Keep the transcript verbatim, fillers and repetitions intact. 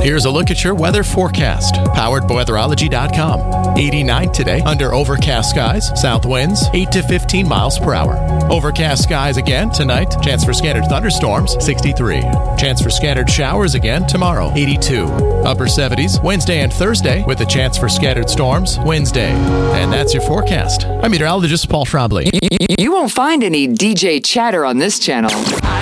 Here's a look at your weather forecast, powered by weatherology dot com. eighty-nine today, under overcast skies, south winds eight to fifteen miles per hour. Overcast skies again tonight, chance for scattered thunderstorms, sixty-three. Chance for scattered showers again tomorrow, eighty-two. Upper seventies Wednesday and Thursday, with a chance for scattered storms Wednesday. And that's your forecast. I'm meteorologist Paul Schrabley. You won't find any D J chatter on this channel.